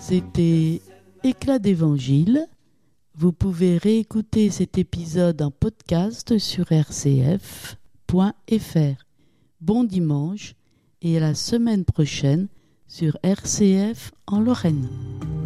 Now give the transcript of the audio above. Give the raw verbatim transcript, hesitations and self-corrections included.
C'était Éclat d'évangile. Vous pouvez réécouter cet épisode en podcast sur r c f point f r. Bon dimanche et à la semaine prochaine sur R C F en Lorraine.